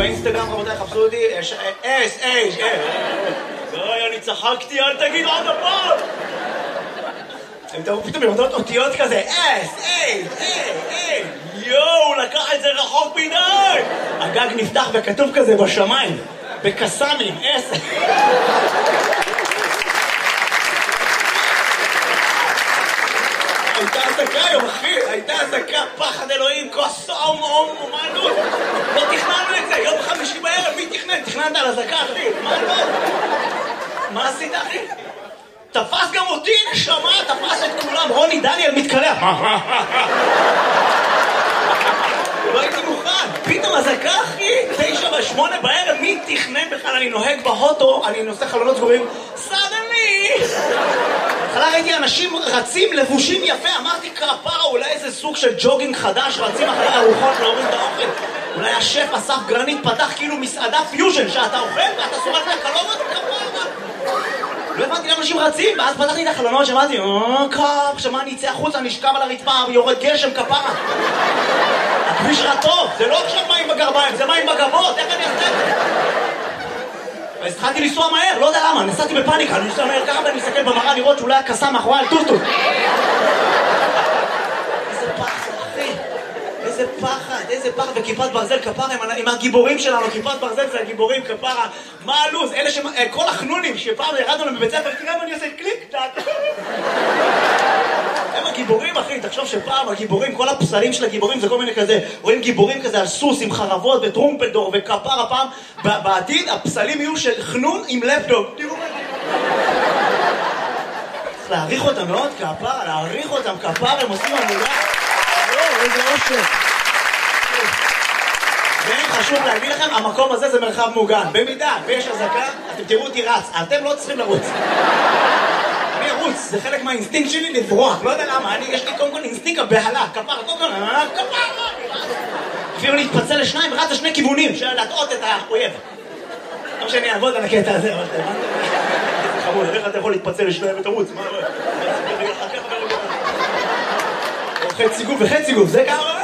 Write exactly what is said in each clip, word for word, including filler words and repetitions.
באינסטגרם, רבותיי, חפשו אותי, אס, אס, אס. אוי, אני צחקתי, אל תגיד עוד הפעם. הם תראו פתאום במדעות אותיות כזה, אס, אס, אס, אס. יואו, הוא לקח את זה רחוק מדי. הגג נפתח וכתוב כזה בשמיים, בקסמים, אס. הייתה עסקה היום, אחי, הייתה עסקה, פחד אלוהים, כוסום, אום, אומנות. לא תכננו את זה, יום חמישי בערב, מי תכנן? תכננת על עסקה, אחי, מה לא? מה עשית, אחי? תפס גם אותי, נשמה, תפס את כולם, רוני דניאל מתקלח. לא הייתי מוכן, פתאום עסקה, אחי, תשע ושמונה בערב, מי תכנן בכלל? אני נוהג בהוטו, אני נושא חלונות סגורים, סדני! התחלה ראיתי אנשים רצים לבושים יפה, אמרתי כפרה, אולי איזה סוג של ג'וגינג חדש, רצים אחרי ארוחות להוריד את האוכל. אולי השף אסף גרנית פתח כאילו מסעדה פיוז'ן, שאתה אוכל ואתה שורק מהחלומות כפרה. לא הבנתי למה אנשים רצים, ואז פתחתי את החלונות שאמרתי, אה, קאפ, שמה אני אצא החוצה, אני אשכב על הרצפה, יורד גשם כפרה. הכביש רע טוב, זה לא עכשיו מים בגרביים, זה מים בגבות, איך אני אעשה את זה? אז התחלתי לנסוע מהר, לא יודע למה, נסעתי בפאניקה, אני נסוע מהר ככה ואני מסתכל במראה לראות שאולי הקסם מאחורי על טוטוט. איזה פחד, אחי, איזה פחד, איזה פחד, וכיפת ברזל כפרה עם הגיבורים שלנו, כיפת ברזל זה הגיבורים כפרה, מה הלו"ז, אלה שכל החנונים שפעם ירדנו להם בבית ספר, תראה מה אני עושה קליק, טק. הם הגיבורים, אחי, תחשוב שפעם הגיבורים, כל הפסלים של הגיבורים זה כל מיני כזה, רואים גיבורים כזה על סוס עם חרבות וטרומפלדור וכפר הפעם, בעתיד הפסלים יהיו של חנון עם לפטופ. תראו מה צריך להעריך אותם מאוד כפר, להעריך אותם כפר, הם עושים עבודה. לא, איזה אושר. וחשוב להגיד לכם, המקום הזה זה מרחב מוגן. במידה ויש הזקה, אתם תראו אותי רץ, אתם לא צריכים לרוץ. אני ארוץ, זה חלק מהאינסטינקט שלי לברוח, לא יודע למה, אני, יש לי קודם כל אינסטינקט הבהלה, כפר, קודם כל, כפר, אפילו להתפצל לשניים, רץ לשני כיוונים, של להטעות את האויב. לא שאני אעבוד על הקטע הזה, אבל זה חמוד, איך אתה יכול להתפצל לשניים ותרוץ? מה, חצי גוף וחצי גוף, זה ככה?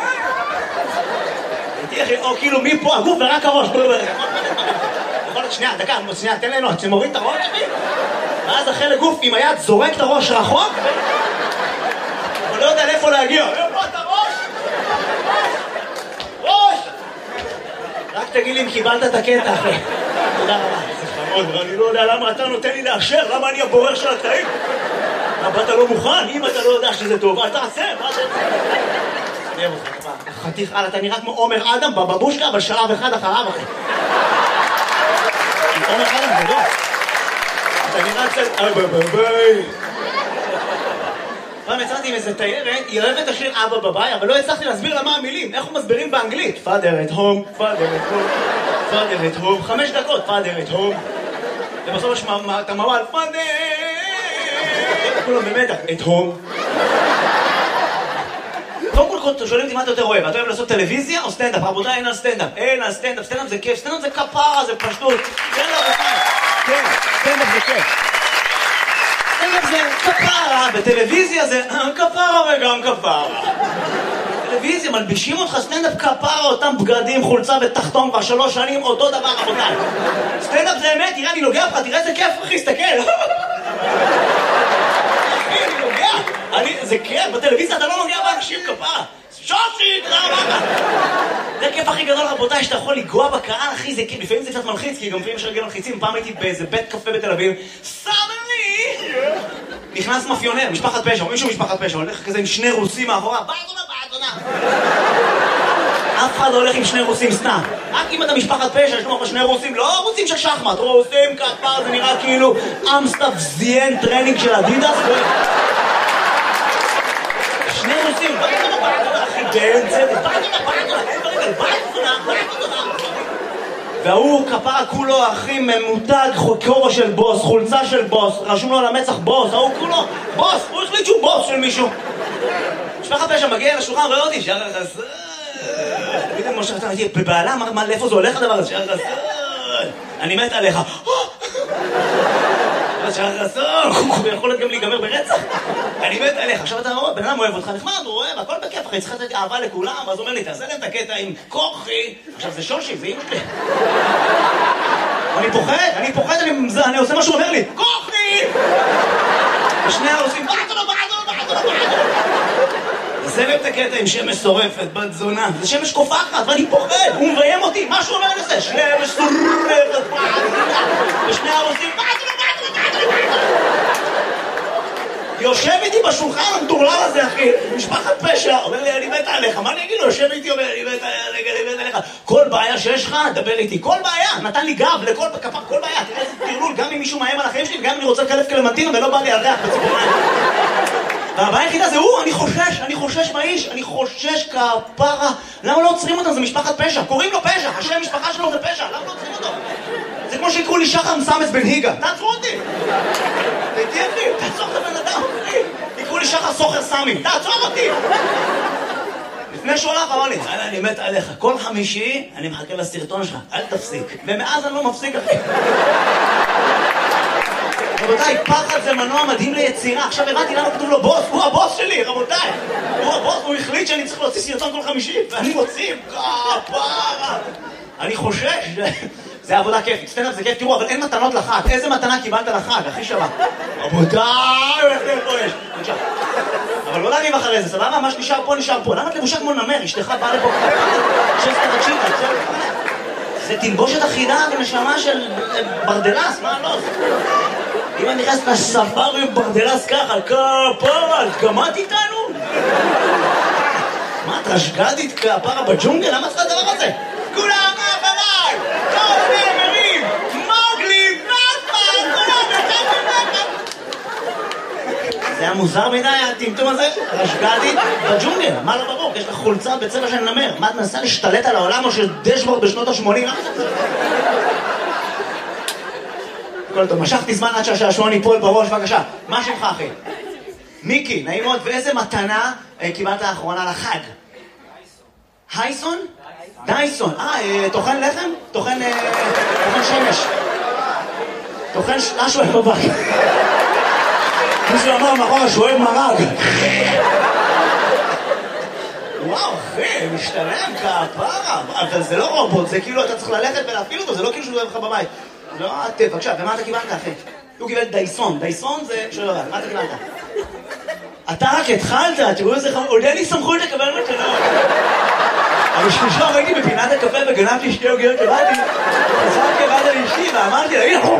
או כאילו מפה הגוף ורק הראש. יכול להיות שנייה, דקה, שנייה, תן לנו, שמוריד את הראש, אחי? ואז החלק גוף עם היד זורק את הראש רחוק, אבל לא יודע לאיפה להגיע. איפה את הראש? ראש! רק תגיד לי אם קיבלת את הקטע, אחי. תודה רבה. זה חמוד, אני לא יודע למה אתה נותן לי לאשר, למה אני הבורר של התאים? למה אתה לא מוכן? אם אתה לא יודע שזה טוב, אל תעשה, מה זה? תראה אותך, חתיך, אתה נראה כמו עומר אדם בבבושקה, אבל שלב אחד אחריו, אחי. עומר אדם זה לא. אתה נראה קצת... אבא בביי. פעם יצאתי עם איזה תיירת, היא אוהבת את השיר אבא בביי, אבל לא הצלחתי להסביר לה מה המילים, איך הוא מסבירים באנגלית. Father at home, Father at home, Father at home, חמש דקות, Father at home. ובסוף יש את המעל, Father! כולם במדע, at home. קודם כל, שואלים אותי מה אתה יותר אוהב, אתה אוהב לעשות טלוויזיה או סטנדאפ? רבותיי, אין על סטנדאפ, אין על סטנדאפ, סטנדאפ זה כיף, סטנדאפ זה כפרה, זה פשטות, כן רבותיי, כן, סטנדאפ זה כיף. סטנדאפ זה כפרה, בטלוויזיה זה כפרה וגם כפרה. טלוויזיה, מלבישים אותך סטנדאפ כפרה, אותם בגדים, חולצה ותחתון כבר שלוש שנים, אותו דבר רבותיי. סטנדאפ זה אמת, תראה, אני נוגע לך, תראה איזה כיף, אחי, סתכל. אחי, אני נוגע. זה כיף, בטלוויזיה אתה לא נוגע באנשים כפרה. שושי, תודה רבה. זה הכיף הכי גדול רבותיי, שאתה יכול לגוע בקהל, אחי, זה כיף. לפעמים זה קצת מלחיץ, כי גם לפעמים יש רגל מלחיצים. פעם הייתי באיזה בית קפה בתל אביב, סדני! נכנס מאפיונר, משפחת פשע, או מישהו משפחת פשע, הולך כזה עם שני רוסים מאחורה, באזונה, באזונה. אף אחד לא הולך עם שני רוסים סתם. רק אם אתה משפחת פשע, יש לו שני רוסים, לא רוסים של שחמט, רוסים כפר, זה נראה כאילו אמסטאפ זיין טרנינג של אדידס. שני רוסים, באזונה, באזונה, אחי, באמצע, באזונה, באזונה, באזונה, באזונה. והוא כפרה כולו הכי ממותג, כובע של בוס, חולצה של בוס, רשום לו על המצח בוס, ההוא כולו בוס, הוא החליט שהוא בוס של מישהו. משפחת פשע מגיע לשולחן, רואה אותי, שער החסר. פתאום כמו שאתה הייתי בבעלה, מה, לאיפה זה הולך הדבר הזה? שער החסר. אני מת עליך. אתה שחר חסון, הוא יכול גם להיגמר ברצח. אני מת עליך, עכשיו אתה רואה, בן אדם אוהב אותך, נחמד, הוא אוהב, הכל בכיף, אחי, צריך לתת אהבה לכולם, ואז הוא אומר לי, תעשה להם את הקטע עם כוחי. עכשיו זה שושי, זה אימא שלי. אני פוחד, אני פוחד, אני עושה מה שהוא אומר לי, כוחי! ושני העושים, בעטו לו, בעטו לו, בעטו לו, בעטו לו. תעשה להם את הקטע עם שמש שורפת, בת זונה. זה שמש קופחת, ואני פוחד, הוא מביים אותי, מה שהוא אומר לי זה, שמש שורפת, ושני העושים, בעטו לו, בעטו לו, בעטו לו, בעטו לו. יושב איתי בשולחן המטורלל הזה, אחי, משפחת פשע, אומר לי, אני מת עליך, מה אני אגיד לו? יושב איתי, אומר, אני מת עליך, אני מת עליך. כל בעיה שיש לך, דבר איתי, כל בעיה, נתן לי גב לכל כפר, כל בעיה, תראה איזה תרלול, גם אם מישהו מאיים על החיים שלי, גם אם אני רוצה לקלף קלמנטינה ולא בא לי על ריח בציפורניים. והבעיה היחידה זה הוא, אני חושש, אני חושש מהאיש, אני חושש כפרה. למה לא עוצרים אותם? זה משפחת פשע, קוראים לו פשע, השם משפחה שלו זה פשע, למה לא עוצרים אותו? זה כמו שיקראו לי שחר מסמס בן היגה, תעצרו אותי! תהיה אחי, תעצור את הבן אדם, אחי! יקראו לי שחר סוחר סמי, תעצור אותי! לפני שהוא הלך, אמר לי, אני מת עליך, כל חמישי אני מחכה לסרטון שלך, אל תפסיק. ומאז אני לא מפסיק, אחי. רבותיי, פחד זה מנוע מדהים ליצירה. עכשיו הבנתי למה כתוב לו בוס, הוא הבוס שלי, רבותיי. הוא הבוס, הוא החליט שאני צריך להוציא סרטון כל חמישי, ואני מוציא, כפרה. אני חושש, זה עבודה כיפית, סטנדאפ זה כיף, תראו, אבל אין מתנות לחג. איזה מתנה קיבלת לחג, הכי שווה? רבותיי, איך זה פה יש? בבקשה. אבל לא להגיב אחרי זה, סבבה? מה שנשאר פה נשאר פה. למה את לבושה כמו נמר? אשתך באה לפה שסת תקשיב, זה תלבושת אחידה ונשמה של ברדלס, מה לא? אם אני נכנס לספארי ברדלס ככה, כפרה, גמרת איתנו? מה, את רשגדית כפרה בג'ונגל? למה צריך הדבר הזה? כולם מאחריי! כל הנאמרים! מוגלי, נאפה! כולם נאפה! זה היה מוזר מדי, הטמטום הזה? רשגדית בג'ונגל, מה לא ברור? יש לך חולצה בצבע של נמר. מה, את מנסה להשתלט על העולם או של דשבורד בשנות ה-שמונים? למה זה? כל טוב, משכתי זמן עד שהשעשועון ייפול בראש, בבקשה. מה שמך, אחי? מיקי, נעים מאוד, ואיזה מתנה קיבלת האחרונה לחג? הייסון? דייסון. אה, תוכן לחם? תוכן שמש. תוכן משהו אוהב בבק. מישהו אמר מאחורה שהוא אוהב מרג. וואו, אחי, משתלם כפרה. אבל זה לא רובוט, זה כאילו אתה צריך ללכת ולהפעיל אותו, זה לא כאילו שהוא אוהב לך בבית. לא, עטף, בבקשה, ומה אתה קיבלת, אחי? הוא קיבל דייסון. דייסון זה... שלא יודע, מה אתה קיבלת? אתה רק התחלת, תראו איזה חמור, עוד אין לי סמכות לקבל מתנות. אבל שלושה ראיתי בפינת הקפה וגנבתי שתי עוגיות לבדי, חזרתי לבד על אשתי ואמרתי לה, הנה!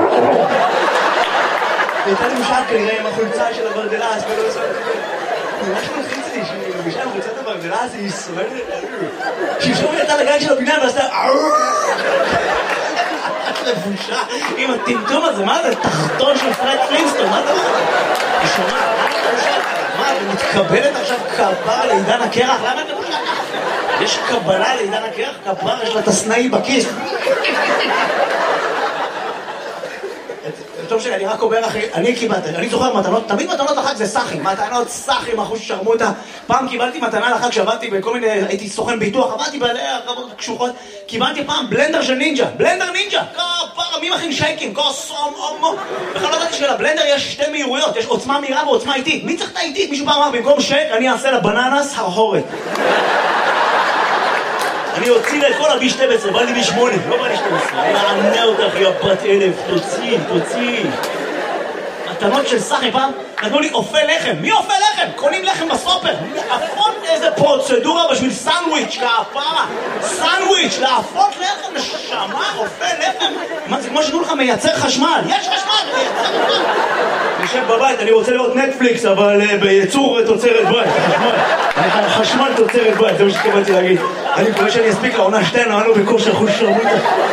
והייתה לי משל כנראה עם החולצה של הברדלס, ולא עושה... ממש מלחיץ לי שהיא מבישה עם חולצת הברדלס, היא סועדת את שלשום יצאה לגן של הפינה ועשתה... לבושה עם הטמטום הזה, מה זה? תחתון של פרד פלינסטון, מה אתה אומר? היא שומעת, מה את מתקבלת עכשיו כפרה לעידן הקרח? למה את לבושה ככה? יש קבלה לעידן הקרח? כפרה, יש לה תסנאי בכיס. טוב שלי, אני רק אומר אחי, אני קיבלתי, אני זוכר מתנות, תמיד מתנות לחג זה סחים, מתנות סחים, אחוז ששרמוטה. פעם קיבלתי מתנה לחג שעבדתי בכל מיני, הייתי סוכן ביטוח, עבדתי בעלי הרבות קשוחות, קיבלתי פעם בלנדר של נינג'ה, בלנדר נינג'ה, כפרה, מי מכין שייקים, כוסום, אומו. בכלל לא ידעתי שלבלנדר יש שתי מהירויות, יש עוצמה מהירה ועוצמה איטית. מי צריך את האיטית? מישהו פעם אמר, במקום שייק, אני אעשה לבננס הרהורת. אני הוציא לה את כל הבי שתים עשרה, בא לי בי שמונה, לא בא לי שתים עשרה. אני אענה אותך, יא בת אלף, תוציא, תוציא. מתנות של סחי, פעם נתנו לי אופה לחם. מי אופה לחם? קונים לחם בסופר. להפות איזה פרוצדורה בשביל סנדוויץ', כפרה. סנדוויץ', להפות לחם, נשמה, אופה לחם. מה זה כמו שתנו לך מייצר חשמל? יש חשמל, מייצר חשמל. אני יושב בבית, אני רוצה לראות נטפליקס, אבל בייצור תוצרת בית, חשמל. חשמל תוצרת בית, זה מה שתקבלתי להגיד. אני מקווה שאני אספיק לעונה שתיים, ענו בכושר חוש שרמוטה.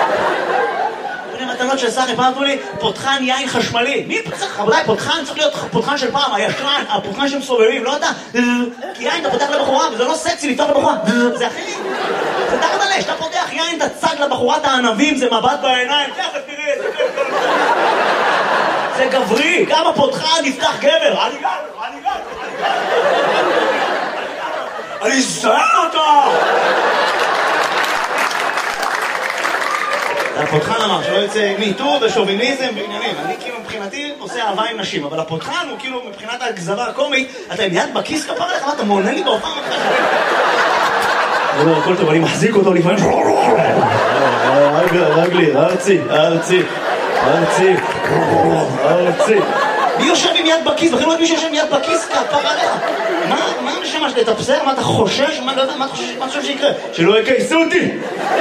מתנות של סחי, פעם אמרו לי, פותחן יין חשמלי. מי צריך? רבותיי, פותחן צריך להיות פותחן של פעם, הישן, הפותחן שמסובבים, לא אתה. כי יין אתה פותח לבחורה, וזה לא סקסי לפתוח לבחורה. זה אחי. זה תחת עלי, שאתה פותח יין, אתה צג לבחורת הענבים, זה מבט בעיניים, תכף תראי, זה כיף. זה גברי, גם הפותחן יפתח גבר. אני גר, אני גר, אני גר. אני זהר אותו! הפותחן אמר שלא יוצא מיטור ושוביניזם ועניינים. אני כאילו מבחינתי עושה אהבה עם נשים, אבל הפותחן הוא כאילו מבחינת הגזרה הקומית, אתה עם יד בכיס כפר עליך, מה אתה מעונה לי בהופעה מתחת? לא, הכל טוב, אני מחזיק אותו לפעמים. רגלי, ארצי, ארצי, ארצי, ארצי. מי יושב עם יד בכיס? בכלל לא יודעת מי שיושב עם יד בכיס כפר עליך. מה הנשמה שלי? אתה בסדר? מה אתה חושש? מה אתה חושב שיקרה? שלא יקייסו אותי!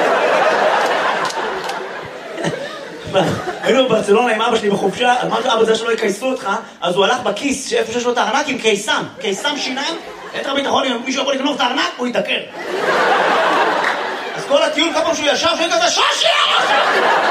היינו בברצלונה עם אבא שלי בחופשה, אמרתי אבא זה שלא יקייסו אותך, אז הוא הלך בכיס שאיפה שיש לו את הארנק עם קיסם, קיסם שיניים, יתר ביטחון, אם מישהו יכול לגנוב את הארנק, הוא יתעקר. אז כל הטיול כמה שהוא ישב, שהוא כזה שושי!